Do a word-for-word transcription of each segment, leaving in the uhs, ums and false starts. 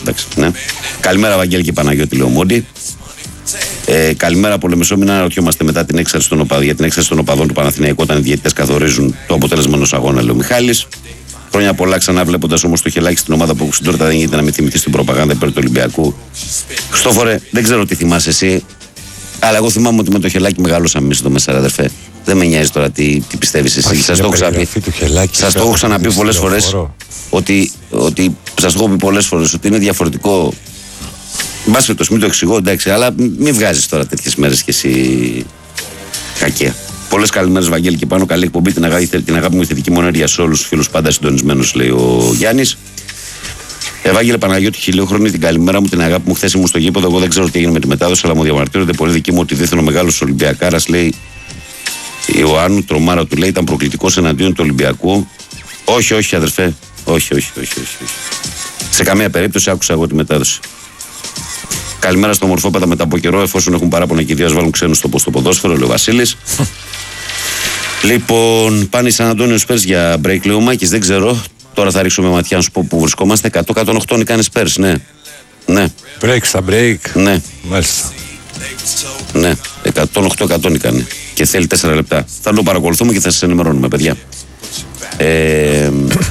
εντάξει. Ναι. Καλημέρα, Βαγγέλη και Παναγιώτη Λεωμόντι. Ε, καλημέρα από Λεμεσό. Μην αναρωτιόμαστε μετά την έξαρση των οπαδών. Για την έξαρση των οπαδών του Παναθηναϊκού, όταν οι διαιτητές καθορίζουν το αποτέλεσμα ενός αγώνα, λέει ο Μιχάλης. Χρόνια πολλά, ξανά βλέποντας όμως το χελάκι στην ομάδα που στην τώρα δεν γίνεται να με θυμηθεί στην προπαγάνδα υπέρ του Ολυμπιακού. Χριστόφορε, δεν ξέρω τι θυμάσαι εσύ, αλλά εγώ θυμάμαι ότι με το χελάκι μεγαλώσαμε εμείς εδώ μέσα, αδερφέ. Δεν με νοιάζει τώρα τι, τι πιστεύεις εσύ. Σας το έχω ξαναπεί. Σας το έχω ξαναπεί πολλές φορές. Ότι, ότι σας το έχω πει πολλές φορές ότι είναι διαφορετικό. Μπας το μην το εξηγώ, εντάξει, αλλά μην βγάζεις τώρα τέτοιες μέρες κι εσύ κακία. Πολλές καλημέρες, Βαγγέλη, και πάνω. Καλή εκπομπή. Την αγάπη, την αγάπη μου, η θετική μου ενέργεια σε όλους τους φίλους, πάντα συντονισμένος, λέει ο Γιάννης. Ευάγγελε Παναγιώτη, χιλιόχρονη, την καλημέρα μου, την αγάπη μου. Χθες ήμουν στο γήπεδο. Εγώ δεν ξέρω τι έγινε με τη μετάδοση, αλλά μου διαμαρτύρονται πολύ δικοί μου ότι δίθεν ο μεγάλος Ολυμπιακάρας, λέει Ιωάννου, τρομάρα του, λέει, ήταν προκλητικός εναντίον του Ολυμπιακού. Όχι, όχι, αδερφέ. Όχι, όχι, όχι, όχι, όχι. Σε καμία περίπτωση άκουσα εγώ τη μετάδοση. Καλημέρα στο Μορφόπατα μετά από καιρό, εφόσον έχουν παράπονα και ιδέες βάλουν ξένους στο ποδόσφαιρο, λέει ο Βασίλης. Λοιπόν, πάνε οι Σαν Αντώνιο Σπέρς για break, λέει ο Μάκης, δεν ξέρω. Τώρα θα ρίξουμε ματιά να σου πω που βρισκόμαστε. εκατό εκατόν οκτώ είναι Σπέρς, ναι. Ναι. Break στα break. Ναι. Μάλιστα. Ναι, εκατόν οκτώ εκατό είναι και θέλει τέσσερα λεπτά. Θα το παρακολουθούμε και θα σας ενημερώνουμε, παιδιά. Ε,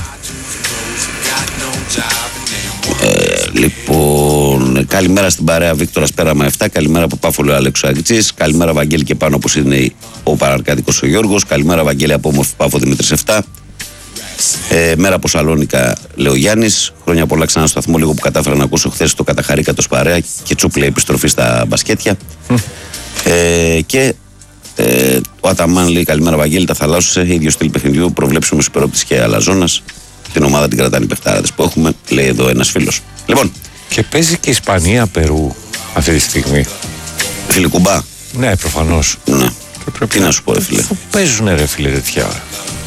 Ε, λοιπόν, καλημέρα στην παρέα Βίκτορας Πέραμα επτά. Καλημέρα από Πάφολο Αλέξου Αγγιτσής. Καλημέρα, Βαγγέλη, και πάνω όπως είναι ο παραρκάτικος ο Γιώργος. Καλημέρα, Βαγγέλη, από όμορφη Πάφο Δημήτρης επτά. Ε, μέρα από Σαλόνικα, λέει ο Γιάννης. Χρόνια πολλά ξανά στο σταθμό. Λίγο που κατάφερα να ακούσω χθες το καταχαρίκατος παρέα και τσούπλε επιστροφή στα μπασκέτια. ε, και ε, ο Αταμάν λέει καλημέρα, Βαγγέλη. Τα θαλάσσουσε. Ίδιο στυλ παιχνιδιού. Προβλέψουμε Υπερόπτης και Αλαζόνας. Την ομάδα την κρατάνε οι παιχτάραδες που έχουμε, λέει εδώ ένας φίλος. Λοιπόν. Και παίζει και Ισπανία Περού αυτή τη στιγμή. Φιλικουμπά. Ναι, προφανώς. Ναι. Τι να... να σου πω, ρε φίλε. Πού παίζουνε, ρε φίλε, τέτοια ώρα.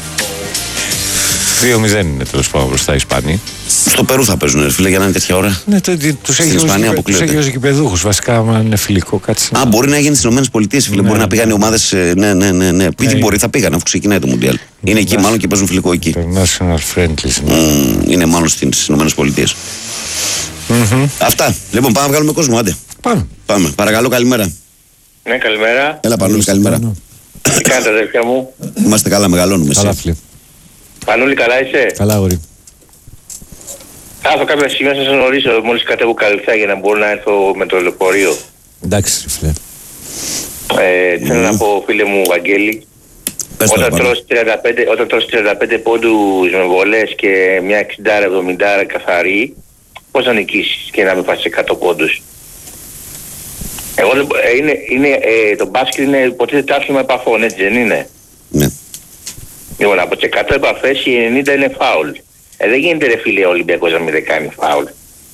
δύο μηδέν είναι τέλος πάντων μπροστά οι Ισπανοί. Στο Περού θα παίζουν, ρε φίλε, για να είναι τέτοια ώρα. Ναι, το, τους έχει ως γηπεδούχους. Βασικά, άμα είναι φιλικό, κάτσε. Α, μπορεί να γίνει στις ΗΠΑ, φίλε. Ναι, μπορεί να πήγαν οι ομάδες. Ναι, ναι, ναι. ναι. Ήδη μπορεί, θα πήγαν αφού ξεκινάει το Μουντιάλ. Είναι εκεί μάλλον και παίζουν φιλικό εκεί. International friendly. Mm, είναι μάλλον στις ΗΠΑ. Mm-hmm. Αυτά. Λοιπόν, πάμε να βγάλουμε κόσμο, άντε. Πάμε. Πάμε. Παρακαλώ, καλημέρα. Ναι, καλημέρα. Έλα, Πανούλη, καλημέρα. Τι κάνετε, αδερφιά μου? Είμαστε καλά, μεγαλώνουμε. Καλά, φίλε. Πανούλη, καλά είσαι? Καλά, αγόρι. Θα έρθω κάποια στιγμή να σας γνωρίσω μόλις κατέβω Καλυθέα για να μπορώ να έρθω με το λεωφορείο. Εντάξει, φίλε. Ε, θέλω mm. να πω, φίλε μου Βαγγέλη, όταν τρως τριάντα πέντε, όταν τρως τριάντα πέντε πόντους με βολές και μια εξήντα εβδομήντα καθαρή, πώς να νικήσεις και να μην φάσεις εκατό πόντους? Εγώ δεν, ε, είναι, είναι, ε, το μπάσκετ είναι υποτίθεται άθλημα επαφών, έτσι δεν είναι? Ναι. Λοιπόν, από τις εκατό επαφές οι ενενήντα είναι φάουλ. Ε, δεν γίνεται, ρε φίλε, ο Ολυμπιακός να μην δεν κάνει φάουλ.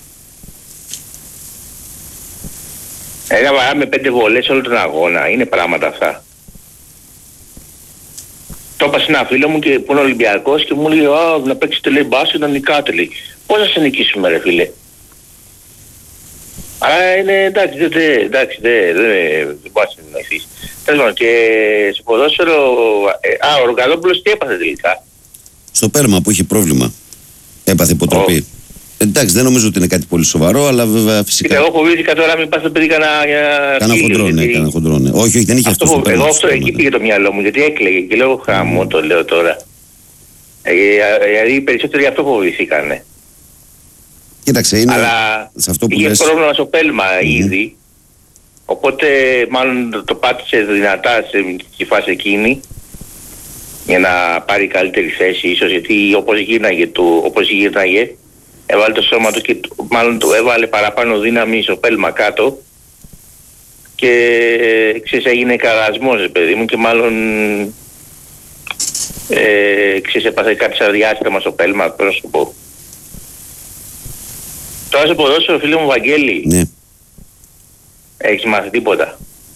Ένα βαρά με πέντε βολές όλο τον αγώνα. Είναι πράγματα αυτά. Το είπα σε ένα φίλο μου και που είναι Ολυμπιακός και μου λέει «Α, να παίξετε, λέει, μπάσκετ, να νικάτε», λέει. Πώς να σε νικήσουμε, ρε φίλε? Αλλά είναι εντάξει, δεν δε, εντάξει, δεν δε, δε, μπορεί να συνεχίσει. Τέλος πάντων, και στο ποδόσφαιρο, ε, α, ο Ρογκαδόπουλος τι έπαθε τελικά? Στο πέρμα που είχε πρόβλημα. Έπαθε υποτροπή. Oh. Εντάξει, δεν νομίζω ότι είναι κάτι πολύ σοβαρό, αλλά βέβαια φυσικά. Εγώ φοβήθηκα τώρα μην πας το παιδί κανένα. Κάνα χοντρό, ναι, κάνα χοντρό, ναι. Όχι, όχι, δεν είχε αυτό. αυτό εγώ αυτό εκεί πήγε το μυαλό μου, γιατί έκλαιγε και λέω χαμό, το λέω τώρα. Δηλαδή οι περισσότεροι αυτό φοβηθήκανε. Κοίταξε, είναι αλλά σε αυτό που είχε λες... πρόβλημα στο πέλμα mm-hmm. ήδη, οπότε μάλλον το πάτησε δυνατά στη φάση εκείνη για να πάρει καλύτερη θέση ίσως, γιατί όπως γύρναγε, του, όπως γύρναγε έβαλε το σώμα του και μάλλον του έβαλε παραπάνω δύναμη στο πέλμα κάτω και ξέρεις έγινε καρασμός, παιδί μου, και μάλλον ε, ξέρεις έπαθε κάτι σαν διάστημα στο πέλμα, πώς να σου πω. Τώρα στο ποδόσφαιρο, φίλε μου Βαγγέλη, ναι. Έχεις μάθει τίποτα?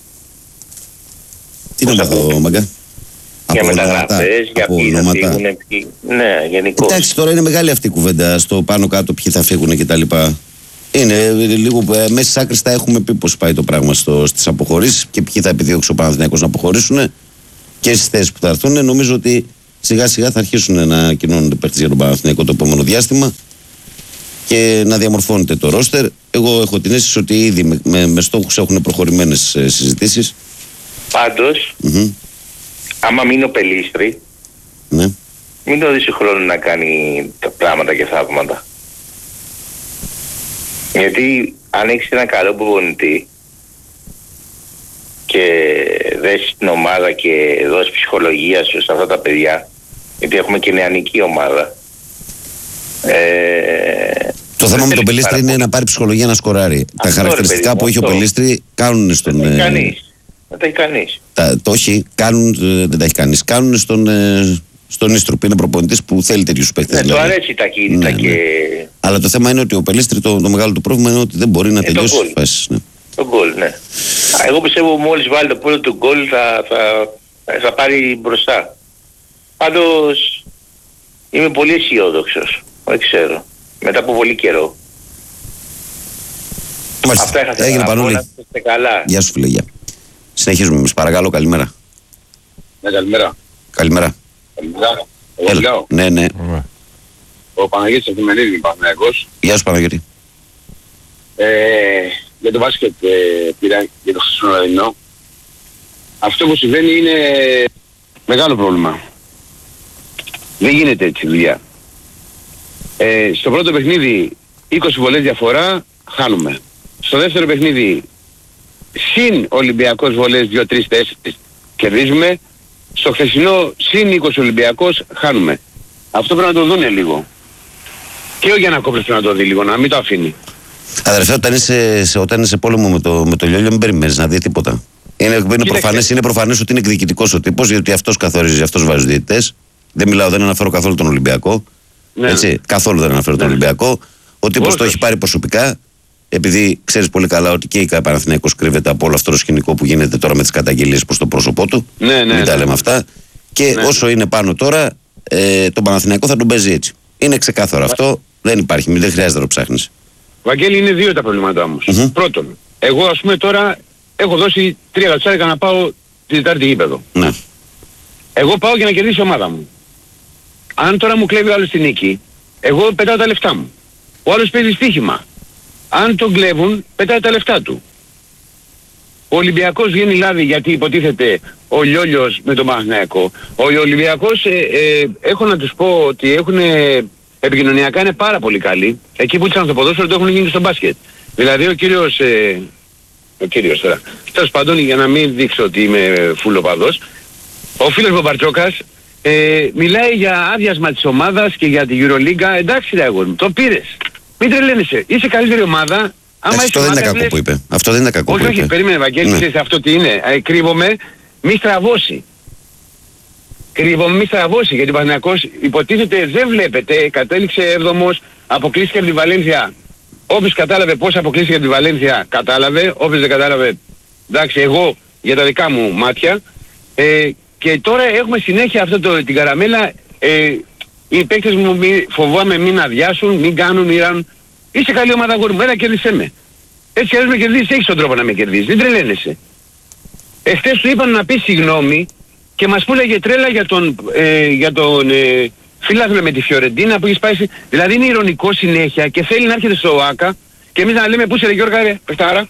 Τι να μάθω, Μαγκά? Για μεταγραφές, για ποιοι θα φύγουν, ποιοι... Ναι, γενικώς. Εντάξει, τώρα είναι μεγάλη αυτή η κουβέντα στο πάνω κάτω ποιοι θα φύγουν και τα λοιπά. Είναι λίγο μέσα στις άκρες θα έχουμε πει πώς πάει το πράγμα στο, στις αποχωρήσεις και ποιοι θα επιδιώξει ο Παναθηναϊκός να αποχωρήσουν και στις θέσεις που θα έρθουν. Νομίζω ότι σιγά σιγά θα αρχίσουν να κοινώνονται παίκτες για τον Παναθηναϊκό το επόμενο διάστημα. και να διαμορφώνεται το ρόστερ. Εγώ έχω την αίσθηση ότι ήδη με, με, με στόχους έχουν προχωρημένες ε, συζητήσεις. Πάντως, mm-hmm. άμα μείνει ο Πελίστρη, ναι. μην το δώσει χρόνο να κάνει τα πράγματα και θαύματα. Γιατί αν έχεις ένα καλό προπονητή και δέσεις την ομάδα και δώσεις ψυχολογία σου σε αυτά τα παιδιά, γιατί έχουμε και νεανική ομάδα. Ε, το θέμα με τον Πελίστρη είναι να πάρει ψυχολογία να σκοράρει. Τα χαρακτηριστικά παιδί, που έχει ο Πελίστρη κάνουν στον... Δεν τα έχει κανείς. Δεν τα έχει κανείς. Τα, το όχι, κάνουν, δεν τα έχει κανείς. Κάνουν στον, στον Ίστρο που είναι προπονητής που θέλει τέτοιους παίκτες. Ναι, δηλαδή. Του αρέσει τα κίνητα ναι, και... Ναι. Αλλά το θέμα είναι ότι ο Πελίστρη το, το μεγάλο του πρόβλημα είναι ότι δεν μπορεί να ε, τελειώσει τις φάσεις. Ναι. Το γκολ, ναι. Εγώ πιστεύω μόλις βάλει το πρώτο του γκολ θα, θα, θα πάρει μπροστά. Πάντως είμαι πολύ αισιόδοξος. Δεν ξέρω. Μετά από πολύ καιρό. Μάλιστα. Αυτά είχα Έγινε Πανούλη. Γεια σου φίλε, γεια. Συνεχίζουμε εμείς. Παρακαλώ, καλημέρα. Ναι, καλημέρα. Καλημέρα. Καλημέρα. Εγώ μιλάω. Ναι, ναι. Ο Παναγιώτης Ευθυμενίδης, Παναγιώτης. Γεια σου Παναγιώτη. Ε, για το μπάσκετ ε, πήρα για το Χριστουγεννιάτικο. Αυτό που συμβαίνει είναι μεγάλο πρόβλημα. Δεν γίνεται έτσι δουλειά. Ε, στο πρώτο παιχνίδι είκοσι βολές διαφορά χάνουμε. Στο δεύτερο παιχνίδι συν Ολυμπιακός βολές δύο τρεις τέσσερα κερδίζουμε. Στο χθεσινό συν είκοσι Ολυμπιακός χάνουμε. Αυτό πρέπει να το δούνε λίγο. Και ο Γιαννακόπουλος πρέπει να το δει λίγο, να μην το αφήνει. Αδερφέ, όταν είσαι, σε, όταν είσαι πόλεμο με το, με το λιόλιο μην περιμένεις να δει τίποτα. Είναι, είναι, προφανές, είναι προφανές ότι είναι εκδικητικός ο τύπος, γιατί αυτός καθορίζει, αυτός βάζει διαιτητές. Δεν μιλάω, δεν αναφέρω καθόλου τον Ολυμπιακό. Ναι. Έτσι, καθόλου δεν αναφέρω ναι. τον Ολυμπιακό. Ο τύπος το έχει πάρει προσωπικά, επειδή ξέρεις πολύ καλά ότι και η Παναθηναϊκός κρύβεται από όλο αυτό το σκηνικό που γίνεται τώρα με τις καταγγελίες προς το πρόσωπό του. Ναι, ναι, μην τα ναι. λέμε αυτά. Και ναι. όσο είναι πάνω τώρα, ε, τον Παναθηναϊκό θα τον παίζει έτσι. Είναι ξεκάθαρο αυτό, δεν υπάρχει, δεν χρειάζεται να το ψάχνεις. Βαγγέλη, είναι δύο τα προβλήματά μου. Mm-hmm. Πρώτον, εγώ ας πούμε τώρα έχω δώσει τρία κατσάρικα να πάω τη Τετάρτη γήπεδο. Ναι. Εγώ πάω για να κερδίσει η ομάδα μου. Αν τώρα μου κλέβει ο άλλος την νίκη, εγώ πετάω τα λεφτά μου. Ο άλλος παίζει στοίχημα. Αν τον κλέβουν, πετάει τα λεφτά του. Ο Ολυμπιακός βγαίνει λάδι γιατί υποτίθεται ο Λιόλιος με τον Παναθηναϊκό. Ο Ολυμπιακός, ε, ε, έχω να τους πω ότι έχουν επικοινωνιακά είναι πάρα πολύ καλοί. Εκεί που ήταν στο ποδόσφαιρο το έχουν γίνει στο μπάσκετ. Δηλαδή ο κύριος, ε, ο κύριος τώρα, τέλος πάντων για να μην δείξω ότι είμαι φουλοπαδός, ο φίλος Μπαμπαρτζόκας ε, μιλάει για άδειασμα της ομάδας και για την Euroliga. Εντάξει ρε αγόρι μου, το πήρες. Μην τρελαίνεσαι. Είσαι καλύτερη ομάδα. Άμα αυτό δεν είναι κακό λες... που είπε. Αυτό δεν είναι κακό όχι, που όχι, είπε. περίμενε Βαγγέλη, ναι. Ξέρεις αυτό τι είναι. Ε, κρύβομαι, μη στραβώσει. Κρύβομαι, μη στραβώσει. Γιατί ο Παναθηναϊκός υποτίθεται δεν βλέπετε. Κατέληξε έβδομος, αποκλείστηκε από τη Βαλένθια. Όποιος κατάλαβε πώς αποκλείστηκε από τη Βαλένθια, κατάλαβε. Όποιος δεν κατάλαβε, εντάξει, εγώ για τα δικά μου μάτια. Ε, και τώρα έχουμε συνέχεια αυτό το, την καραμέλα. Ε, οι παίκτες μου μη, φοβάμαι μην αδειάσουν, μην κάνουν, μην ράνουν. Είσαι καλή ομάδα αγόρι μου, έλα κέρδισέ με. Έτσι κι αλλιώς με κερδίσεις, έχεις τον τρόπο να με κερδίσεις, δεν τρελαίνεσαι. Εχθές του είπαν να πει συγγνώμη και μας πούλαγε τρέλα για τον, ε, για τον ε, φίλαθλο με τη Φιωρεντίνα που έχει σπάσει. Δηλαδή είναι ειρωνικό συνέχεια και θέλει να έρχεται στο ΆΚΑ και εμείς να λέμε πού είσαι ρε Γιώργα ρε, παιχτάρα.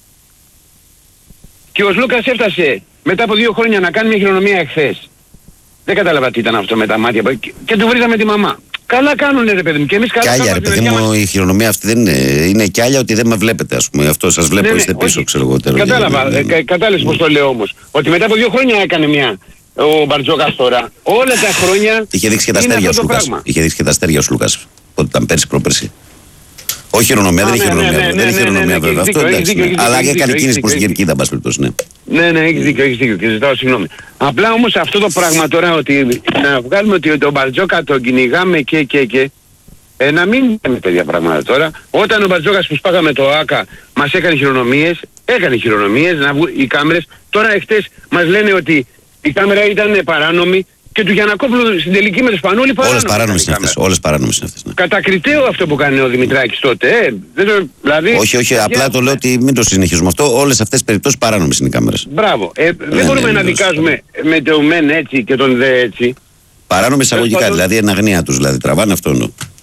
Και ο Σλούκας έφτασε μετά από δύο χρόνια να κάνει μια χειρονομία εχθές. Δεν κατάλαβα τι ήταν αυτό με τα μάτια και, και του βρήκαμε τη μαμά. Καλά κάνουνε ρε παιδί μου και εμείς καλά κάνουμε. Κι άλλα ρε παιδί μου, η χειρονομία αυτή δεν είναι, είναι κι άλλα ότι δεν με βλέπετε ας πούμε, αυτό σας βλέπω, ναι, είστε ναι, πίσω όχι. Ξέρω εγώ. Κατάλαβα, ναι, ναι. Κατάλαβες πως το λέω όμως, ότι μετά από δύο χρόνια έκανε μια ο Μπαρτζόκας τώρα, όλα τα χρόνια είχε δείξει και τα αστέρια ο Σλούκας, είχε δείξει και τα αστέρια ο Σλούκας, ότι ήταν πέρσι προπέρσι. Όχι χειρονομία, δεν είναι χειρονομία, δεν είναι χειρονομία βέβαια, αυτό εντάξει, αλλά έκανε κίνηση προς την κερκίδα, εν πάση περιπτώσει, ναι. Ναι, ναι, έχεις δίκιο, έχεις δίκιο και ζητάω συγγνώμη. Απλά όμως αυτό το πράγμα τώρα ότι να βγάλουμε ότι τον Μπαρτζόκα τον κυνηγάμε και και και ε, να μην είναι τέτοια πράγματα τώρα. Όταν ο Μπαρτζόκας που σπάγαμε το ΆΚΑ μας έκανε χειρονομίες, έκανε χειρονομίες, να βγουν οι κάμερες. Τώρα εχθές μας λένε ότι η κάμερα ήταν παράνομη και του Γιαννακόπουλου στην τελική με το Σπανούλη παράνομη. Όλες παράνομες είναι αυτές, όλες παράνομες είναι αυτές. Ναι. Κατακριτέο αυτό που κάνει ο Δημητράκης τότε, ε. Δεν το, δηλαδή, όχι, όχι, απλά για... το λέω ότι μην το συνεχίζουμε αυτό. Όλες αυτές τις περιπτώσεις παράνομες είναι οι κάμερες. Μπράβο. Ε, δεν ναι, μπορούμε ναι, να ναι, δικάζουμε με το μεν έτσι και τον δε έτσι. Παράνομες εισαγωγικά, δηλαδή εν αγνία τους, δηλαδή τραβάνε αυτό εννοώ.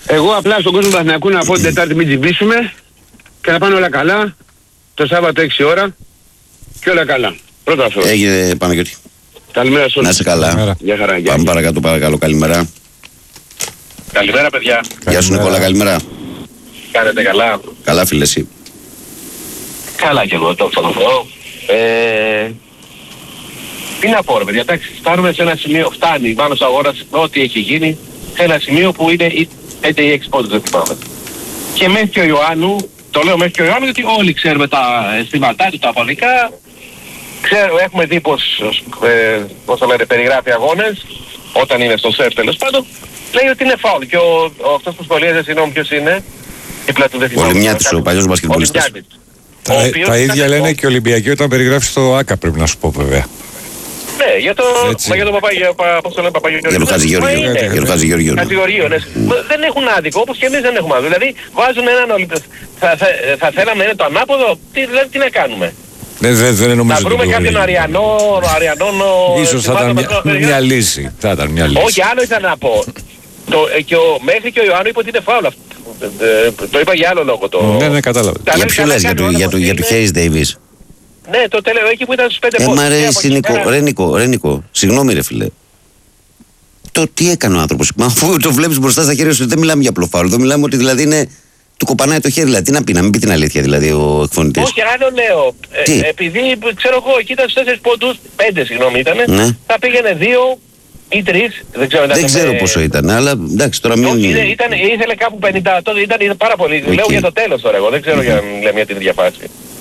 Εγώ απλά στον κόσμο του Παναθηναϊκού να πω την Τετάρτη μην τσιμπήσουμε και να πάνε όλα καλά. Το Σάββατο έξι ώρα και όλα καλά. Πρώτα αυτό. Έγινε Παναγιώτη. Καλημέρα σε όλους. Να είσαι καλά. Γεια χαρά. Γεια. Πάμε παρακάτω, παρακαλώ. Καλημέρα. Καλημέρα παιδιά. Γεια σου Νικόλα, καλημέρα. Κάνετε καλά? Καλά φίλε εσύ. Καλά κι εγώ, το αυτό. Ε, τι να πω ρε παιδιά, εντάξει, φτάνουμε σε ένα σημείο, φτάνει πάνω στο αγώνας ό,τι έχει γίνει, σε ένα σημείο που είναι πέντε ή έξι πόντους, δεν θυμάμαι. Και μέχρι και ο Ιωάννου, το λέω μέχρι και ο Ιωάννου γιατί όλοι ξέρουμε τα αισθήματά του, τα απολικά, ξέρουμε, έχουμε δει πως, ε, πώς το λένε, περιγράφει αγώνες, όταν είναι στο σεφ τέλος πάντων, λέει ότι είναι φάουλ και ο, ο αυτός που σχολίαζε, συγγνώμη ποιος είναι, ο Λιμιάτης, ο παλιός μπασκετμπολίστας. Τα, τα ίδια λένε και οι Ολυμπιακοί όταν περιγράφει στο ΆΚΑ, πρέπει να σου πω βέβαια. Ναι, για το, μα για το Παπαγιώργιο, πώς το λένε Παπαγιώργιο. Για τον Χατζηγεωργίου. Χατζηγεωργίου, ναι. Δεν έχουν άδικο, όπως και εμείς δεν έχουμε άδικο. Δηλαδή βάζουν έναν Ολυμπιακό. Θα, θα, θα θέλαμε να είναι το ανάποδο, τι, δηλαδή τι να κάνουμε. Δεν, δεν, δεν νομίζω. Να βρούμε κάποιον Αριανό, Αριανό. Ίσως θα ήταν μια, μια λύση. Θα ήταν μια λύση. Όχι, άλλο ήθελα να πω. Το, και ο, μέχρι και ο Ιωάννου είπε ότι είναι φάουλ αυτό. Το είπα για άλλο λόγο. Το... Ναι, ναι, κατάλαβα. Για ποιο λες, για, για, το, για το Hayes Davis. Ναι, το τέλειο εκεί που ήταν στους πέντε ε, πόντους. Μα ρε, Νικό, ρε, Νικό, ρε Νικό, συγγνώμη ρε φίλε. Το τι έκανε ο άνθρωπος, μα αφού το βλέπεις μπροστά στα χέρια σου, δεν μιλάμε για απλό φάουλ, εδώ μιλάμε ότι δηλαδή είναι, του κοπανάει το χέρι, δηλαδή τι να πει, να μην πει την αλήθεια δηλαδή ο εκφωνητής. Όχι, άλλο λέω, ε, επειδή ξέρω εγώ εκεί ήταν στους τέσσερις πόντους, πέντε συγγνώμη ήτανε, ναι. Θα πήγαινε δύο ή τρεις, δεν ξέρω. Δεν ξέρω πόσο ήταν, αλλά εντάξει τώρα μην... Όχι, ήταν, ήθελε κάπου πενήντα, τότε ήταν, ήταν πάρα πολύ, okay. Λέω για το τέλος τώρα εγώ, δεν ξέρω mm-hmm. για να λέμε για την ίδια φάση.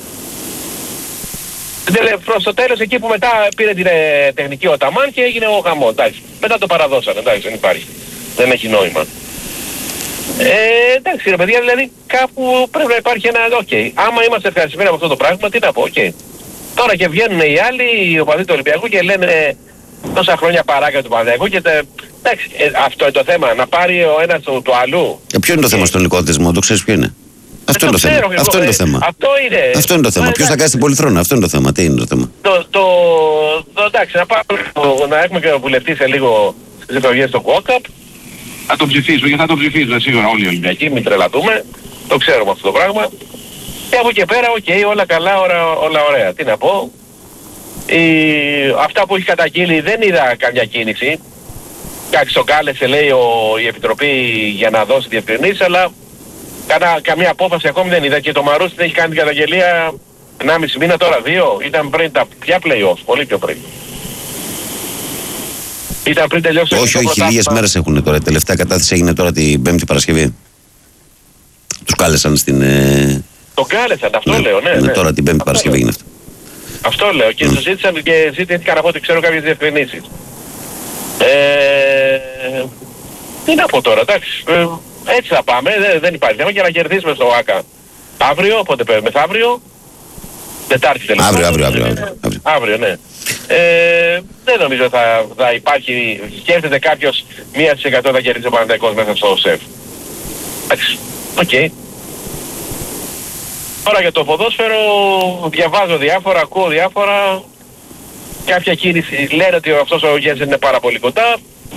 Προς το τέλος εκεί που μετά πήρε την ε, τεχνική ο Ταμάν και έγινε ο χαμός, εντάξει. Μετά το παραδώσανε, εντάξει, δεν υπάρχει. Δεν έχει νόημα. Ε, εντάξει ρε παιδιά, δηλαδή κάπου πρέπει να υπάρχει ένα, οκ. Okay. Άμα είμαστε ευχαριστημένοι από αυτό το πράγμα, τι να πω, οκ. Okay. Τώρα και βγαίνουν οι άλλοι, οι οπαδοί του Ολυμπιακού και λένε τόσα χρόνια παράγκα του Παναθηναϊκού και τε, εντάξει, ε, αυτό είναι το θέμα, να πάρει ο ένας του, του αλλού. Ε, ποιο είναι το θέμα στον νοικοδεσμό, το ξέρεις ποιο είναι. Αυτό είναι το θέμα. Ξέρω, αυτό, ε, είναι το θέμα. αυτό είναι. Αυτό είναι το θέμα. Ποιος θα κάνει την πολυθρόνα, αυτό είναι το θέμα. Τι είναι το θέμα. Το, το, το εντάξει, να, πάμε, να έχουμε και βουλευτή σε λίγο στις εκλογές στο ΚΟΚΑΠ. Θα τον ψηφίσουμε και θα τον ψηφίσουμε σίγουρα όλοι οι Ολυμπιακοί, μην τρελαθούμε. Το ξέρουμε αυτό το πράγμα. Και από εκεί πέρα, οκ, okay, όλα καλά, όλα, όλα ωραία. Τι να πω. Η, αυτά που έχει καταγγείλει δεν είδα καμιά κίνηση. Εντάξει, τον κάλεσε λέει ο, η Επιτροπή για να δώσει διευκρινήσεις, αλλά Κάνα, καμία απόφαση ακόμη δεν είδα και το Μαρούς την έχει κάνει την καταγγελία ενάμιση μήνα τώρα, δύο. Ήταν πριν τα πια play-off, πολύ πιο πριν. Ήταν πριν τελειώσει. Όχι, όχι, λίγες μέρες έχουν τώρα. Η τελευταία κατάθεση έγινε τώρα την Πέμπτη Παρασκευή. Τους κάλεσαν στην... Ε... Το κάλεσαν, αυτό ναι, λέω, ναι, ναι. ναι. Τώρα την Πέμπτη Παρασκευή έγινε αυτό. Αυτό λέω και mm. τους ζήτησαν και ζήτησαν από ό,τι ξέρω κάποιες διευκρινήσεις. Ε... Τι να πω τώρα, εντάξει. Ε... Έτσι θα πάμε, δεν, δεν υπάρχει θέμα για να κερδίσουμε στο ΆΚΑ. Αύριο, πότε πέρα, μεθαύριο, Τετάρτη τελευταία. Αύριο, αύριο, αύριο, αύριο, αύριο. Αύριο, ναι. Ε, δεν νομίζω θα, θα υπάρχει, σκέφτεται κάποιος μία τοις εκατό θα κερδίσει ο Παναθηναϊκός μέσα στο ΣΕΦ. Εντάξει, οκ. Okay. Τώρα για το ποδόσφαιρο διαβάζω διάφορα, ακούω διάφορα. Κάποια κίνηση λένε ότι αυτός ο Γένσεν είναι πάρα πολύ κοντά.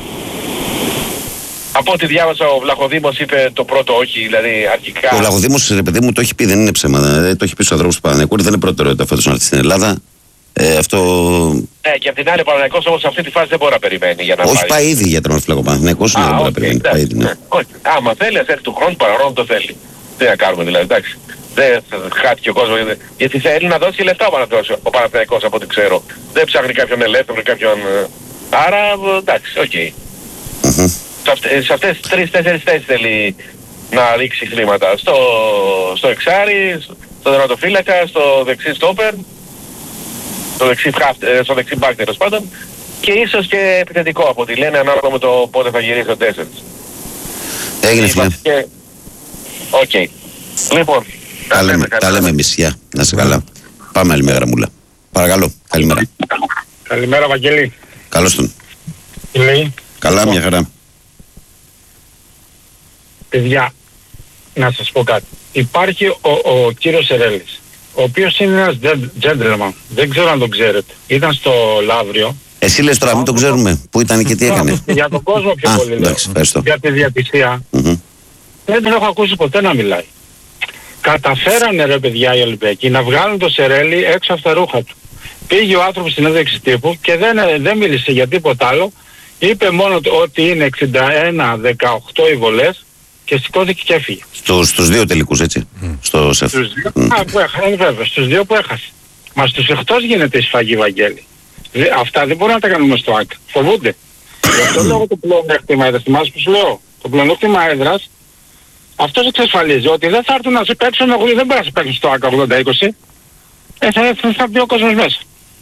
Από ό,τι διάβασα ο Βλαχοδήμος είπε το πρώτο όχι, δηλαδή αρχικά... Ο Βλαχοδήμος, ρε παιδί μου, το έχει πει, δεν είναι ψέμα. Δεν το έχει πει στους ανθρώπους του Παναθηναϊκού, δεν είναι προτεραιότητα φέτος να έρθει στην Ελλάδα. Ε, αυτό... Ναι, και απ' την άλλη ο Παναθηναϊκός όμως σε αυτή τη φάση δεν μπορεί να περιμένει για να όχι, πάει. πάει ήδη για τερματοφύλακα ο Παναθηναϊκός, δεν μπορεί να περιμένει. Πάει ήδη, ναι. Όχι, άμα θέλει, ας έρθει του χρόνου, παραγρόνου το θέλει. Τι να κάνουμε δηλαδή, εντάξει. Δεν χάθηκε ο κόσμος, γιατί θέλει να δώσει λεφτά ο Παναθηναϊκός από ό,τι ξέρω. Δεν ψάχνει κάποιον ελεύθερο, κάποιον... Άρα, εντάξει, οκ. Okay. Mm-hmm. Σε αυτές τις τρεις-τέσσερις θέσεις θέλει να ρίξει χρήματα. Στο, στο εξάρι, στο τερματοφύλακα, στο δεξί στόπερ, στο δεξί, στο δεξί μπακ τέλος πάντων και ίσως και επιθετικό από ό,τι λένε ανάλογα με το πότε θα γυρίσει ο τέσσερις. Έγινε φίλε. Οκ. Okay. Λοιπόν, τα λέμε, τα λέμε εμείς. Γεια, να είσαι καλά. Πάμε άλλη μέρα μούλα. Παρακαλώ, καλημέρα. Καλημέρα Βαγγέλη. Καλώς τον. Τι λέει? Καλά, μια χαρά. Παιδιά, να σας πω κάτι. Υπάρχει ο, ο κύριος Ερέλης, ο οποίος είναι ένας gentleman. Δεν ξέρω αν τον ξέρετε. Ήταν στο Λαύριο. Εσύ λες τώρα, μην τον ξέρουμε. Πού ήταν και τι έκανε. Για τον κόσμο πιο Α, πολύ εντάξει, λέω. Για τη διατησία. Mm-hmm. Δεν τον έχω ακούσει ποτέ να μιλάει. Καταφέρανε ρε παιδιά οι Ολυμπιακοί να βγάλουν το Σερέλι έξω από τα ρούχα του. Πήγε ο άνθρωπος στην έδειξη τύπου και δεν, δεν μίλησε για τίποτα άλλο. Είπε μόνο ότι είναι εξήντα ένα δεκαοκτώ οι βολές και σηκώθηκε και έφυγε. Στο, στους δύο τελικούς, έτσι. Mm. Στο σεφ. Στους δύο, mm. α, που έχασε, βέβαια, στους δύο που έχασε. Μα στους εκτός γίνεται η σφαγή, Βαγγέλη. Δε, αυτά δεν μπορούμε να τα κάνουμε στο ΆΚ. Φοβούνται. Γι' αυτό λόγω το πλεονέκτημα έδρας. Θυμάσαι που σου λέω. Το πλεονέκτημα έδρας αυτός εξασφαλίζει ότι δεν θα έρθουν να σε παίξουν, δεν μπορεί να σε παίξουν στο ΆΚ ογδόντα είκοσι. Ε, θα, θα, θα μπει ο κόσμος μέσα.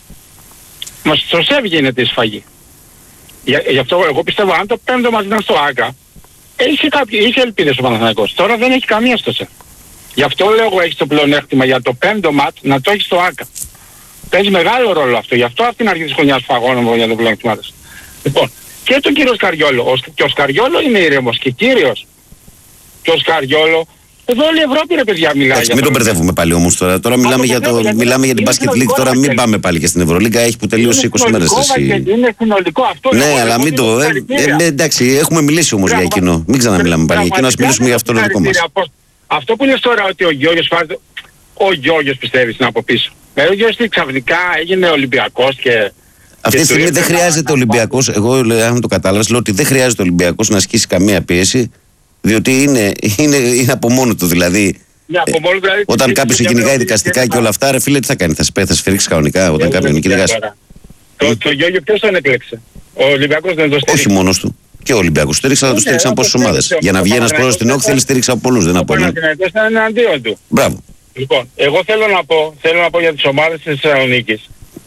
Μα στο ΣΕΒ γίνεται η σφαγή. Για, γι' αυτό εγώ πιστεύω αν το πέμπτο μας ήταν στο ΆΚΑ, είχε, κάποιοι, είχε ελπίδες ο Παναθηναϊκός. Τώρα δεν έχει καμία στο ΣΕΒ. Γι' αυτό λέω εγώ έχει το πλεονέκτημα για το πέμπτο ματ να το έχει στο ΆΚΑ. Παίζει μεγάλο ρόλο αυτό. Γι' αυτό αυτή την αρχή της χρονιάς φαγώνω για το πλεονέκτημα της. Λοιπόν, και τον κύριο Σκαριόλο. Ο, και ο Σκαριόλο είναι ήρεμος και κύριος. Και ο Σκαριόλο, εδώ όλη η Ευρώπη ρε παιδιά μιλάει. Έτσι, μην τον μπερδεύουμε πάλι όμως τώρα. Τώρα μιλάμε, για, το, γιατί μιλάμε για την Basket League. Τώρα μην πάμε πάλι και στην Ευρωλίγκα. Έχει που τελείωσε είκοσι μέρες. Είναι συνολικό αυτό. Ναι, αλλά μην το. Ε, ε, εντάξει, έχουμε μιλήσει όμως για εκείνο. Μην ξαναμιλάμε πάλι για εκείνο. Ας μιλήσουμε για αυτό το δικό μας. Αυτό που λες τώρα ότι ο Γιώργος φάζει. Ο Γιώργος πιστεύεις να από πίσω. Ε, ο Γιώργος ξαφνικά έγινε Ολυμπιακός και. Αυτή τη στιγμή δεν χρειάζεται Ολυμπιακός. Εγώ, αν το κατάλαβες, λέω ότι δεν χρειάζεται Ολυμπιακός να ασκήσει καμία πίεση. Διότι είναι, είναι, είναι από μόνο του δηλαδή. Yeah, από μόνο, δηλαδή όταν κάποιος σε κυνηγάει δικαστικά και όλα αυτά, ρε φίλε, τι θα κάνει, θα σε θα σφυρίξει κανονικά όταν κάποιον κυνηγάσει. Το, το Γιώργο ποιος τον έκλεξε. Ο Ολυμπιακός δεν το στήριξε. Όχι μόνος του. Και ο Ολυμπιακός στήριξε, αλλά το στήριξαν πόσες ομάδες. Για να βγει ένας πρόεδρος στην όχθη θέλει στήριξη από πολλούς, δεν από έναν. Ο Παναθηναϊκός ήταν εναντίον του. Μπράβο. Λοιπόν, εγώ θέλω να πω, θέλω να πω για τις ομάδες της Θεσσαλονίκης.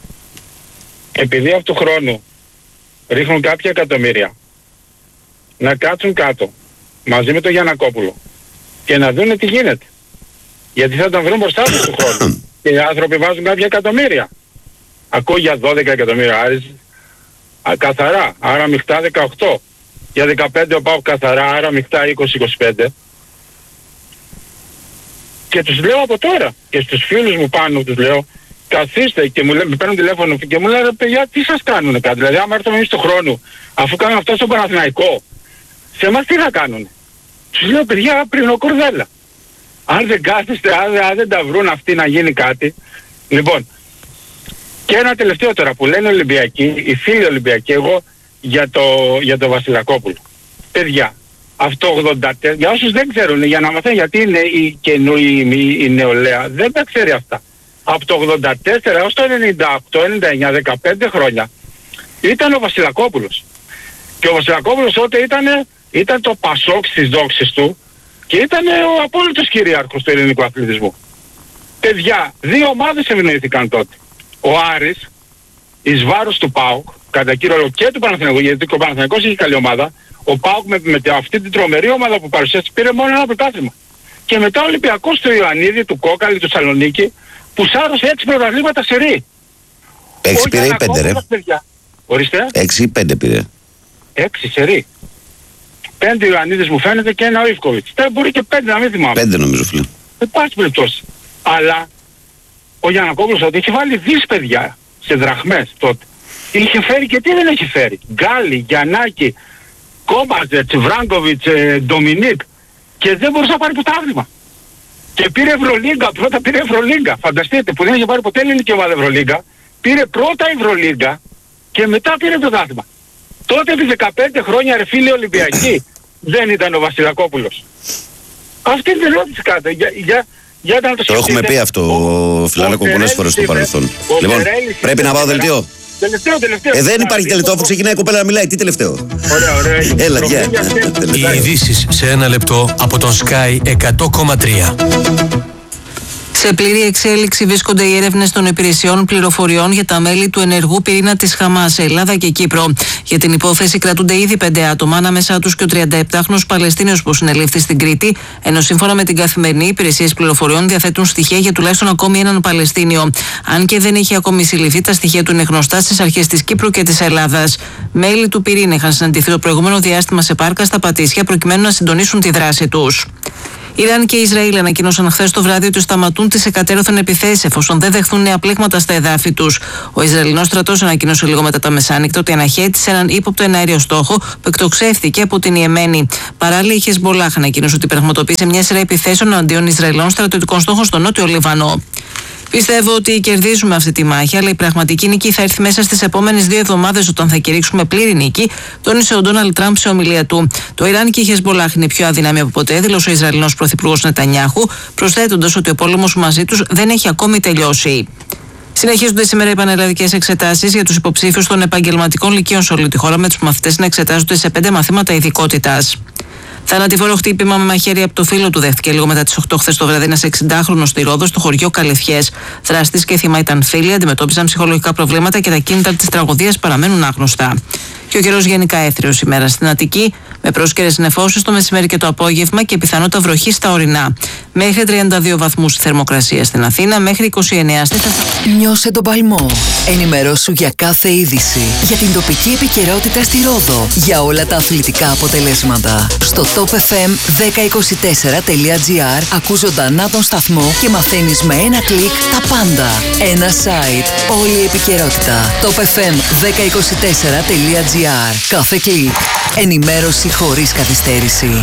Επειδή αυτού του χρόνου ρίχνουν κάποια εκατομμύρια να κάτσουν κάτω μαζί με τον Γιαννακόπουλο και να δουν τι γίνεται. Γιατί θα τον βρουν μπροστά τους του χρόνου. Και οι άνθρωποι βάζουν κάποια εκατομμύρια. Ακούω για δώδεκα εκατομμύρια Άρης, καθαρά, άρα μειχτά δεκαοκτώ. Για δεκαπέντε ο ΠΑΟΚ καθαρά, άρα μειχτά είκοσι είκοσι πέντε. Και τους λέω από τώρα και στους φίλους μου πάνω τους λέω, καθίστε και μου λένε, με παίρνουν τηλέφωνο και μου λένε παιδιά τι σας κάνουνε κάτι. Δηλαδή άμα έρθουμε εμείς του χρόνου, αφού κάνουμε αυτό στον Παναθηναϊκό, σε εμάς τι θα κάνουνε. Τους λέω παιδιά πριν ο Κορδέλα. Αν δεν κάθεστε, αν, αν δεν τα βρουν αυτοί να γίνει κάτι. Λοιπόν, και ένα τελευταίο τώρα που λένε Ολυμπιακοί, οι φίλοι Ολυμπιακοί, εγώ για το, για το Βασιλακόπουλο. Παιδιά, αυτό ογδόντα τέσσερα, για όσους δεν ξέρουν, για να μαθαίνουν γιατί είναι η, καινούργη, η, η νεολαία, δεν τα ξέρει αυτά. Από το ογδόντα τέσσερα έως το ενενήντα οκτώ ενενήντα εννιά, δεκαπέντε χρόνια, ήταν ο Βασιλακόπουλος. Και ο Βασιλακόπουλος τότε ήταν, ήταν το Πασόκ στις δόξες του και ήταν ο απόλυτος κυρίαρχος του ελληνικού αθλητισμού. Παιδιά, δύο ομάδες ευνοήθηκαν τότε. Ο Άρης, εις βάρος του ΠΑΟΚ, κατά κύριο λόγο και του Παναθηναϊκού, γιατί ο Παναθηναϊκός είχε καλή ομάδα, ο ΠΑΟΚ με, με αυτή την τρομερή ομάδα που παρουσίασε πήρε μόνο ένα πρωτάθλημα. Και μετά ο Ολυμπιακός του Ιωαννίδη, του Κόκαλη, του Σαλονίκη, που σάρωσε έξι πρωταθλήματα σε ρί. Έξι πήρε ή πέντε ρε. Ορίστε. Έξι ή πέντε πήρε. Έξι σε ρί. Πέντε Ιωαννίδης μου φαίνεται και ένα ο Ιβκοβιτς. Δεν μπορεί και πέντε να μην θυμάμαι. Πέντε νομίζω φίλε. Δεν πάση περιπτώσει. Αλλά ο Γιαννακόπουλος ότι είχε βάλει δις παιδιά σε δραχμές τότε. Είχε φέρει και τι δεν έχει φέρει. Γκάλι, Γιαννάκη, Κόμπατζετς, Βράγκοβιτς, ε, Ντομινίκ και δεν μπορούσε να πάρει πρωτάθλημα. Και πήρε Ευρωλίγκα, πρώτα πήρε Ευρωλίγκα. Φανταστείτε που δεν είχε πάρει ποτέ ελληνική ομάδα Ευρωλίγκα. Πήρε πρώτα Ευρωλίγκα και μετά πήρε πρωτάθλημα. Τότε επί δεκαπέντε χρόνια ρε φίλοι Ολυμπιακοί δεν ήταν ο Βασιλακόπουλος. Αυτή την ερώτηση κάτω. Για, για, για να το, το έχουμε πει αυτό, Φιλαράκο, πολλές φορές στο παρελθόν. Λοιπόν, πρέπει να πάω δελτίο. Τελευταίο, τελευταίο. Ε, δεν υπάρχει τελευταίο, αφού ξεκινάει η κοπέλα να μιλάει. Τι τελευταίο. Ωραία, ωραία. Έλα, γεια. Οι ειδήσεις σε ένα λεπτό από τον Sky εκατό κόμμα τρία. Σε πλήρη εξέλιξη βρίσκονται οι έρευνες των υπηρεσιών πληροφοριών για τα μέλη του ενεργού πυρήνα της Χαμάς σε Ελλάδα και Κύπρο. Για την υπόθεση κρατούνται ήδη πέντε άτομα, ανάμεσά τους και ο τριανταεπτάχρονος Παλαιστίνιος που συνελήφθη στην Κρήτη, ενώ σύμφωνα με την Καθημερινή, οι υπηρεσίες πληροφοριών διαθέτουν στοιχεία για τουλάχιστον ακόμη έναν Παλαιστίνιο. Αν και δεν έχει ακόμη συλληφθεί, τα στοιχεία του είναι γνωστά στις αρχές της Κύπρου και της Ελλάδας. Μέλη του πυρήνα είχαν συναντηθεί το προηγούμενο διάστημα σε πάρκα στα Πατήσια προκειμένου να συντονίσουν τη δράση τους. Ιράν και Ισραήλ ανακοίνωσαν χθες το βράδυ ότι σταματούν τις εκατέρωθεν επιθέσεις εφόσον δεν δεχθούν νέα πλήγματα στα εδάφη τους. Ο Ισραηλινός στρατός ανακοίνωσε λίγο μετά τα μεσάνυχτα ότι αναχέτησε έναν ύποπτο εναέριο στόχο που εκτοξεύθηκε από την Ιεμένη. Παράλληλα, η Χεσμολάχ ανακοίνωσε ότι πραγματοποίησε μια σειρά επιθέσεων αντίον Ισραηλινών στρατιωτικών στόχων στο νότιο Λίβανο. Πιστεύω ότι κερδίζουμε αυτή τη μάχη, αλλά η πραγματική νίκη θα έρθει μέσα στις επόμενες δύο εβδομάδες όταν θα κηρύξουμε πλήρη νίκη, τόνισε ο Ντόναλντ Τραμπ σε ομιλία του. Το Ιράν και η Χεσμολάχ είναι πιο αδύναμη από ποτέ, δήλωσε ο Ισραηλινός πρωθυπουργός Νετανιάχου, προσθέτοντας ότι ο πόλεμος μαζί τους δεν έχει ακόμη τελειώσει. Συνεχίζονται σήμερα οι πανελλαδικές εξετάσεις για τους υποψήφιους των επαγγελματικών λυκείων σε όλη τη χώρα, με τους μαθητές να εξετάζονται σε πέντε μαθήματα ειδικότητας. Θανατηφόρο χτύπημα με μαχαίρι από το φίλο του δέχτηκε λίγο μετά τις οκτώ χθες το βράδυ ένας εξηντάχρονος στη Ρόδο, στο χωριό Καλυθιές. Δράστης και θύμα ήταν φίλοι, αντιμετώπιζαν ψυχολογικά προβλήματα και τα κίνητα της τραγωδίας παραμένουν άγνωστα. Και ο καιρός γενικά έθριος ημέρα στην Αττική, με πρόσκαιρες νεφώσεις το μεσημέρι και το απόγευμα και πιθανότητα βροχή στα ορεινά. Μέχρι τριάντα δύο βαθμούς θερμοκρασία στην Αθήνα, μέχρι είκοσι εννέα στη Θεσσαλονίκη. Νιώσε τον παλμό. Ενημερώσου για κάθε είδηση. Για την τοπική επικαιρότητα στη Ρόδο. Για όλα τα αθλητικά αποτελέσματα. Στο top f m δέκα είκοσι τέσσερα τελεία gr ακούς ζωντανά τον σταθμό και μαθαίνεις με ένα κλικ τα πάντα. Ένα site. Όλη η επικαιρότητα. top f m δέκα είκοσι τέσσερα τελεία gr. Κάθε κλικ. Ενημέρωση χωρίς καθυστέρηση.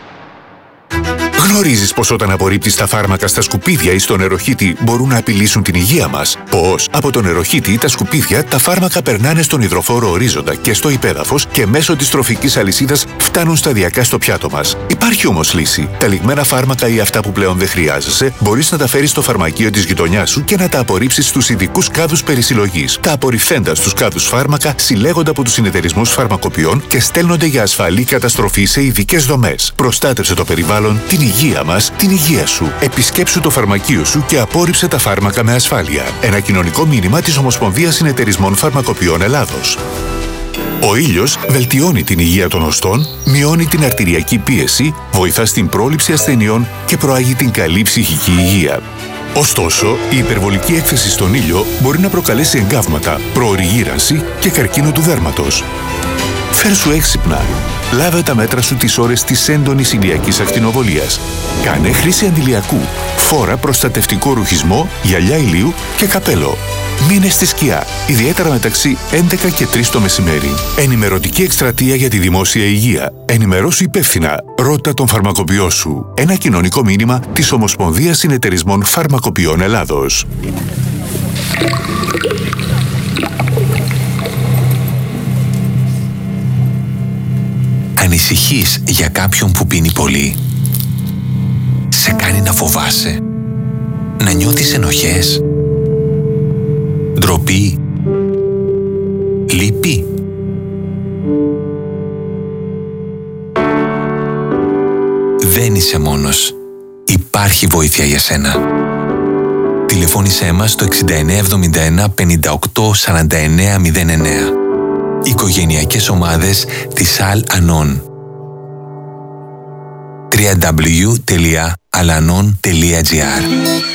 Γνωρίζεις πως όταν απορρίπτεις τα φάρμακα στα σκουπίδια ή στο νεροχύτη μπορούν να απειλήσουν την υγεία μας? Πώς? Από το νεροχύτη ή τα σκουπίδια τα φάρμακα περνάνε στον υδροφόρο ορίζοντα και στο υπέδαφος και μέσω της τροφικής αλυσίδας φτάνουν σταδιακά στο πιάτο μας. Υπάρχει όμως λύση. Τα λιγμένα φάρμακα ή αυτά που πλέον δεν χρειάζεσαι μπορείς να τα φέρεις στο φαρμακείο της γειτονιάς σου και να τα απορρίψεις στους ειδικούς κάδους περισυλλογής. Τα απορριφθέντα στους κάδους φάρμακα συλλέγονται από τους συνεταιρισμούς φαρμακοποιών και στέλνονται για ασφαλή καταστροφή σε ειδικές δομές. Προστάτευσε το περιβάλλον, την υγεία μας, την υγεία σου. Επισκέψου το φαρμακείο σου και απόρριψε τα φάρμακα με ασφάλεια. Ένα κοινωνικό μήνυμα της Ομοσπονδίας Συνεταιρισμών Φαρμακοποιών Ελλάδος. Ο ήλιος βελτιώνει την υγεία των οστών, μειώνει την αρτηριακή πίεση, βοηθά στην πρόληψη ασθενειών και προάγει την καλή ψυχική υγεία. Ωστόσο, η υπερβολική έκθεση στον ήλιο μπορεί να προκαλέσει εγκάβματα, προωρή γύρανση και καρκίνο του δέρματος. Φέρσου έξυπνα. Λάβε τα μέτρα σου τις ώρες της έντονης ηλιακής ακτινοβολίας. Κάνε χρήση αντιλιακού. Φόρα προστατευτικό ρουχισμό, γυαλιά ηλίου και καπέλο. Μείνε στη σκιά, ιδιαίτερα μεταξύ έντεκα και τρεις το μεσημέρι. Ενημερωτική εκστρατεία για τη δημόσια υγεία. Ενημερώσου υπεύθυνα. Ρώτα τον φαρμακοποιό σου. Ένα κοινωνικό μήνυμα της Ομοσπονδίας Συνεταιρισμών Φαρμακοποιών Ελλάδος. Ανησυχείς για κάποιον που πίνει πολύ? Σε κάνει να φοβάσαι? Να νιώθεις ενοχές? Ντροπή? Λύπη? Δεν είσαι μόνος. Υπάρχει βοήθεια για σένα. Τηλεφώνησέ μας στο εξήντα εννέα εβδομήντα ένα πενήντα οκτώ σαράντα εννέα μηδέν εννέα. Οικογενειακές ομάδες της Al-Anon. double-u double-u double-u τελεία alanon τελεία gr